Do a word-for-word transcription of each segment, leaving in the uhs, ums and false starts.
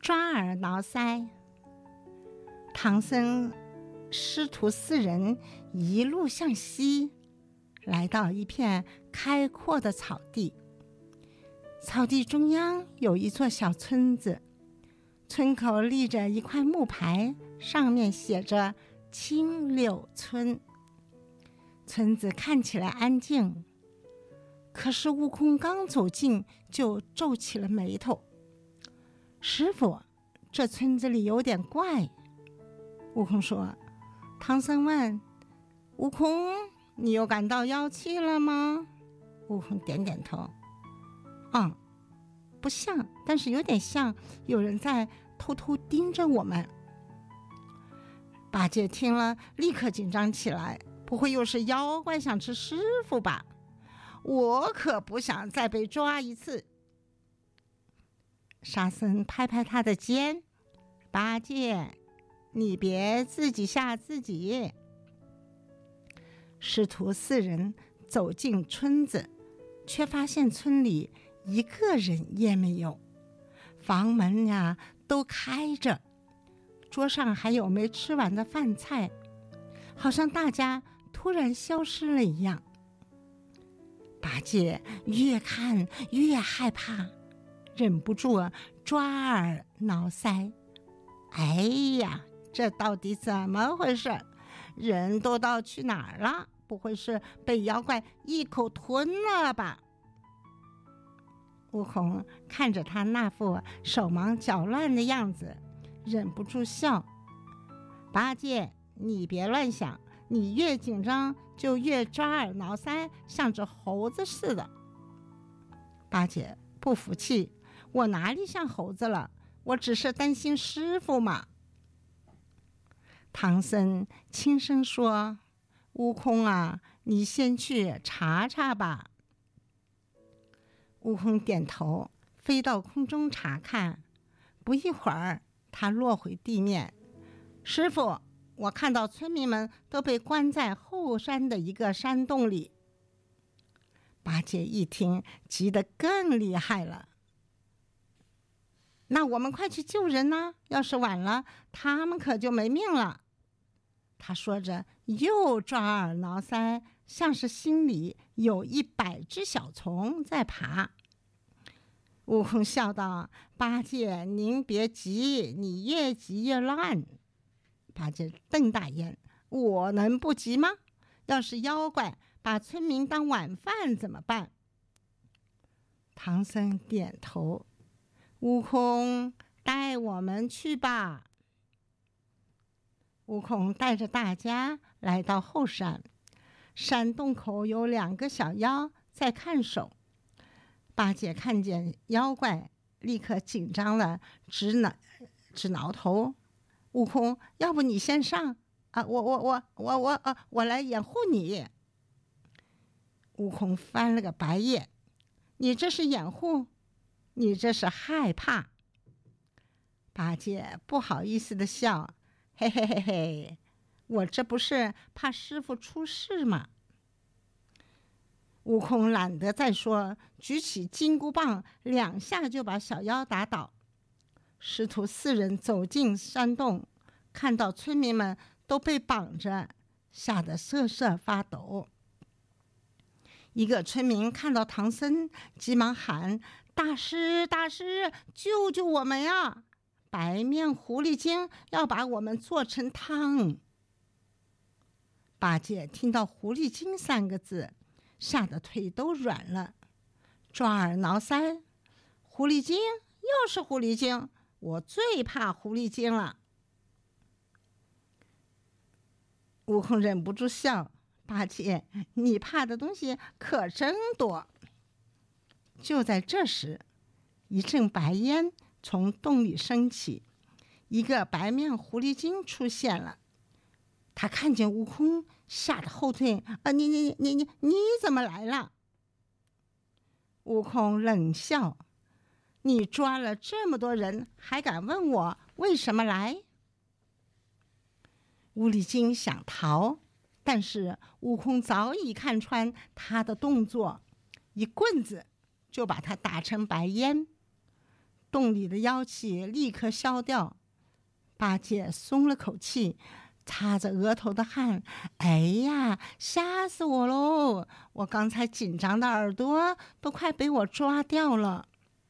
抓耳挠腮。唐僧师徒四人一路向西，来到一片开阔的草地。草地中央有一座小村子，村口立着一块木牌，上面写着青柳村。村子看起来安静，可是悟空刚走近就皱起了眉头。师父，这村子里有点怪。悟空说。唐僧问，悟空，你又感到妖气了吗？悟空点点头。嗯，不像，但是有点像有人在偷偷盯着我们。八戒听了立刻紧张起来，不会又是妖怪想吃师傅吧？我可不想再被抓一次。沙僧拍拍他的肩，八戒，你别自己吓自己。师徒四人走进村子，却发现村里一个人也没有，房门呀都开着，桌上还有没吃完的饭菜，好像大家突然消失了一样。八戒越看越害怕，忍不住抓耳挠腮。哎呀，这到底怎么回事？人都到去哪儿了？不会是被妖怪一口吞了吧？悟空看着他那副手忙脚乱的样子，忍不住笑。八戒，你别乱想，你越紧张就越抓耳挠腮，像只猴子似的。八戒不服气，我哪里像猴子了？我只是担心师傅嘛。唐僧轻声说，悟空啊，你先去查查吧。悟空点头，飞到空中查看。不一会儿，他落回地面。师傅，我看到村民们都被关在后山的一个山洞里。八戒一听，急得更厉害了。那我们快去救人呢，要是晚了，他们可就没命了。他说着，又抓耳挠腮，像是心里有一百只小虫在爬。悟空笑道，八戒，您别急，你越急越乱。八戒瞪大眼，我能不急吗？要是妖怪把村民当晚饭怎么办？唐僧点头，悟空，带我们去吧。悟空带着大家来到后山，山洞口有两个小妖在看守。八戒看见妖怪，立刻紧张了，直挠直挠头。悟空，要不你先上啊，我我我我我啊，我来掩护你。悟空翻了个白眼，你这是掩护？你这是害怕。八戒不好意思的笑，嘿嘿嘿嘿，我这不是怕师傅出事吗？悟空懒得再说，举起金箍棒，两下就把小妖打倒。师徒四人走进山洞，看到村民们都被绑着，吓得瑟瑟发抖。一个村民看到唐僧，急忙喊，大师大师，救救我们呀！白面狐狸精要把我们做成汤。八戒听到狐狸精三个字，吓得腿都软了，抓耳挠腮。狐狸精，又是狐狸精，我最怕狐狸精了。悟空忍不住笑，八戒，你怕的东西可真多。就在这时，一阵白烟从洞里升起，一个白面狐狸精出现了。他看见悟空，吓得后退，啊，你你你你你怎么来了？悟空冷笑，你抓了这么多人，还敢问我为什么来？狐狸精想逃，但是悟空早已看穿他的动作，一棍子就把他打成白烟。 洞里的妖气立刻消掉。八戒松了口气，擦着额头的汗，哎呀，吓死我喽！我刚才紧张的耳朵都快被我抓掉了。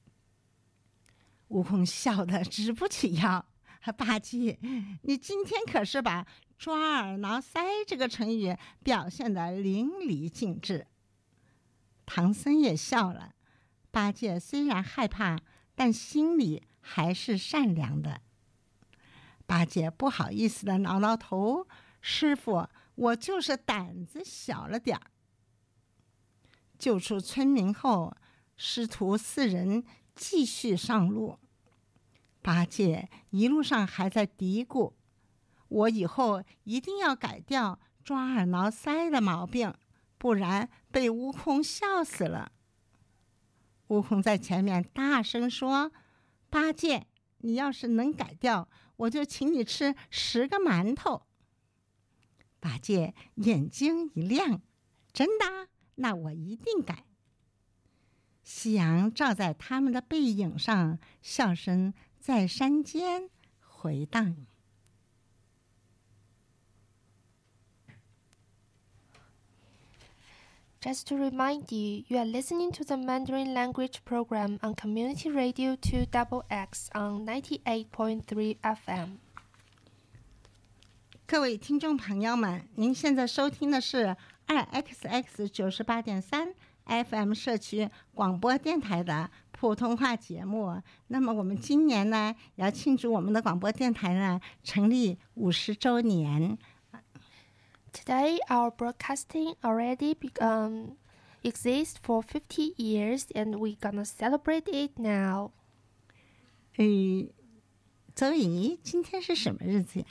悟空笑得直不起腰，八戒，你今天可是把抓耳挠腮这个成语表现得淋漓尽致。唐僧也笑了，八戒虽然害怕，但心里还是善良的。八戒不好意思地挠挠头，师傅，我就是胆子小了点儿。救出村民后，师徒四人继续上路。八戒一路上还在嘀咕，我以后一定要改掉抓耳挠腮的毛病，不然被悟空笑死了。悟空在前面大声说，八戒，你要是能改掉，我就请你吃十个馒头。八戒眼睛一亮，真的？那我一定改。夕阳照在他们的背影上，笑声在山间回荡。 Just to remind you, you are listening to the Mandarin language program on Community Radio two X X on ninety-eight point three F M. 各位听众朋友们，您现在收听的是二 X X 九十八点三 F M 社区广播电台的普通话节目。那么我们今年呢，要庆祝我们的广播电台呢成立五十周年。 Today, our broadcasting already um, exists for fifty years, and we're gonna celebrate it now. 呃，周怡，今天是什么日子呀？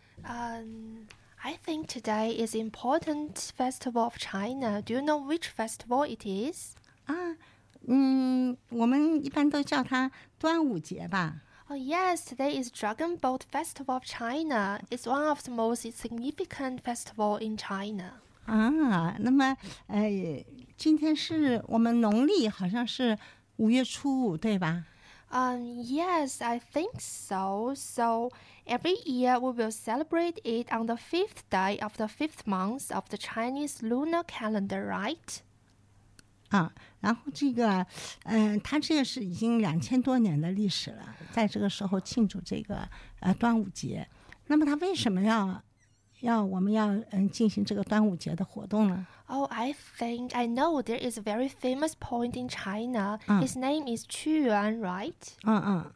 Um, I think today is important festival of China. Do you know which festival it is? 啊，嗯，我们一般都叫它端午节吧。 Oh yes, today is Dragon Boat Festival of China. It's one of the most significant festival in China. 啊，那么呃，今天是我们农历好像是五月初五，对吧？ Um, yes, I think so. So every year we will celebrate it on the fifth day of the fifth month of the Chinese lunar calendar, right? 啊，然后这个，嗯、呃，它这个是已经两千多年的历史了，在这个时候庆祝这个呃端午节。那么它为什么要要我们要嗯进行这个端午节的活动呢？ Oh, I think I know there is a very famous point in China. 嗯 His name is Qu Yuan, right? 嗯嗯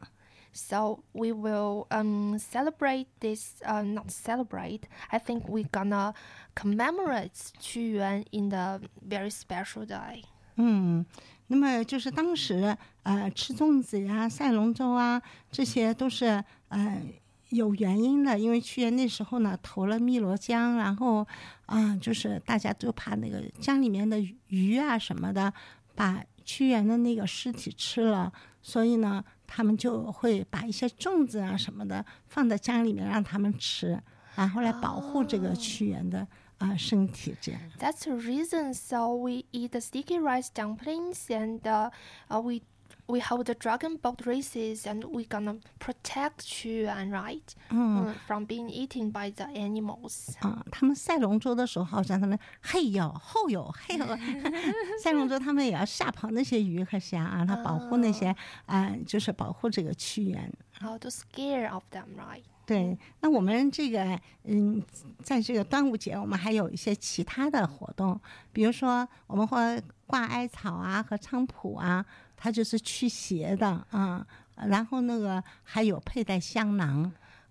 So we will um celebrate this. Uh, not celebrate. I think we're gonna commemorate Qu Yuan in the very special day. 嗯，那么就是当时呃吃粽子呀、赛龙舟啊，这些都是呃有原因的，因为屈原那时候呢投了汨罗江，然后啊、呃、就是大家都怕那个江里面的鱼啊什么的把屈原的那个尸体吃了，所以呢他们就会把一些粽子啊什么的放在江里面让他们吃，然后来保护这个屈原的。啊、呃，身体这样。 That's the reason. So we eat the sticky rice dumplings, and uh, uh, we we hold the dragon boat races, and we're gonna protect Qu Yuan, right? 嗯 uh, from being eaten by the animals. 啊，他们赛龙舟的时候，好像他们嘿呦后有嘿呦，赛龙舟他们也要吓跑那些鱼和虾啊，他保护那些啊、呃，就是保护这个屈原。 How to scare of them, right? 对，那我们这个嗯，在这个端午节，我们还有一些其他的活动，比如说我们会挂艾草啊和菖蒲啊，它就是驱邪的啊。然后那个还有佩戴香囊。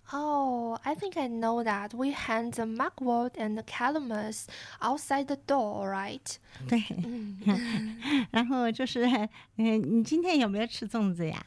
Oh, I think I know that. We hang the mugwort and the calamus outside the door, right? 对，然后就是嗯，你今天有没有吃粽子呀？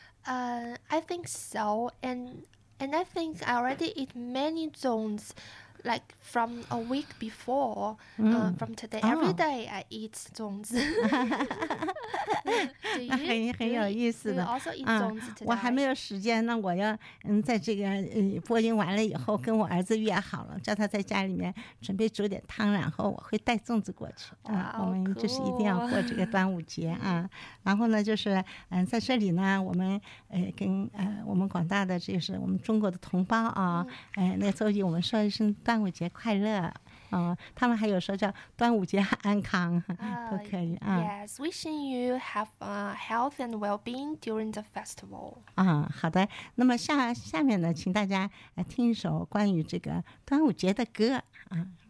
Uh, I think so, and and I think I already eat many zongs like from a week before, 嗯 uh, from today, 哦 every day I eat 粽子。Do you, 那很很有 do you, 意思 do you 的 also eat 啊粽子 today? 我还没有时间呢，我要嗯，在这个呃播音完了以后，跟我儿子约好了，叫他在家里面准备煮点汤，然后我会带粽子过去。啊， 哇我们就是一定要 cool 过这个端午节啊。然后呢，就是嗯，在这里呢，我们呃跟呃我们广大的就是我们中国的同胞啊，呃，那周一我们说一声端午节快乐。嗯，他们还有说叫端午节安康，都可以啊。 Yes, wishing you have uh, health and well-being during the festival. 啊，好的。那么下下面呢，请大家来听一首关于这个端午节的歌啊。